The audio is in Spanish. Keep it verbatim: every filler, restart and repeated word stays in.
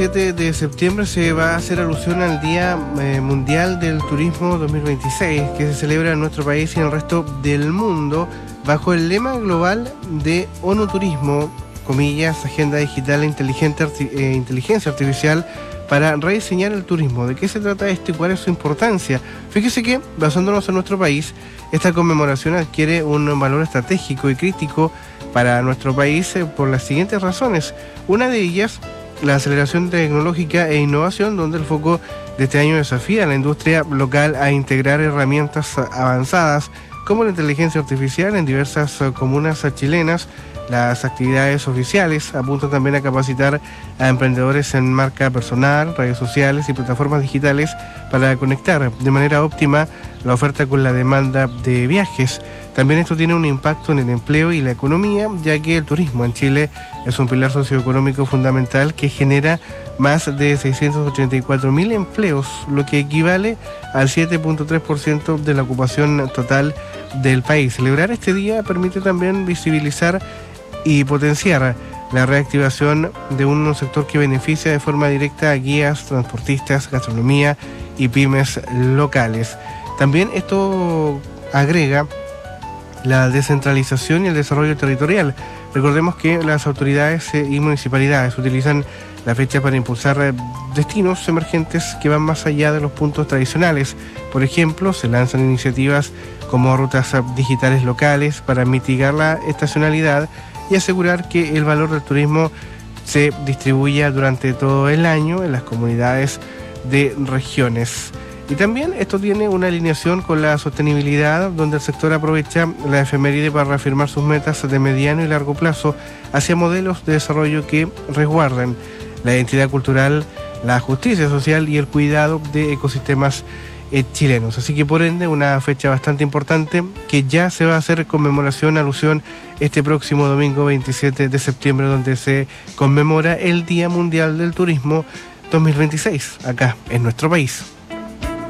siete de septiembre se va a hacer alusión al Día eh, Mundial del Turismo dos mil veintiséis, que se celebra en nuestro país y en el resto del mundo, bajo el lema global de ONU Turismo, comillas, Agenda Digital e Inteligente, eh, Inteligencia Artificial para rediseñar el turismo. ¿De qué se trata esto y cuál es su importancia? Fíjese que, basándonos en nuestro país, esta conmemoración adquiere un valor estratégico y crítico para nuestro país eh, por las siguientes razones. Una de ellas, la aceleración tecnológica e innovación, donde el foco de este año desafía a la industria local a integrar herramientas avanzadas como la inteligencia artificial en diversas comunas chilenas. Las actividades oficiales apuntan también a capacitar a emprendedores en marca personal, redes sociales y plataformas digitales para conectar de manera óptima la oferta con la demanda de viajes. También esto tiene un impacto en el empleo y la economía, ya que el turismo en Chile es un pilar socioeconómico fundamental que genera más de seiscientos ochenta y cuatro mil empleos, lo que equivale al siete punto tres por ciento de la ocupación total del país. Celebrar este día permite también visibilizar y potenciar la reactivación de un sector que beneficia de forma directa a guías, transportistas, gastronomía y pymes locales. También esto agrega la descentralización y el desarrollo territorial. Recordemos que las autoridades y municipalidades utilizan la fecha para impulsar destinos emergentes que van más allá de los puntos tradicionales. Por ejemplo, se lanzan iniciativas como rutas digitales locales para mitigar la estacionalidad y asegurar que el valor del turismo se distribuya durante todo el año en las comunidades de regiones. Y también esto tiene una alineación con la sostenibilidad, donde el sector aprovecha la efeméride para reafirmar sus metas de mediano y largo plazo hacia modelos de desarrollo que resguarden la identidad cultural, la justicia social y el cuidado de ecosistemas eh, chilenos. Así que por ende una fecha bastante importante que ya se va a hacer conmemoración, alusión este próximo domingo veintisiete de septiembre, donde se conmemora el Día Mundial del Turismo dos mil veintiséis acá en nuestro país.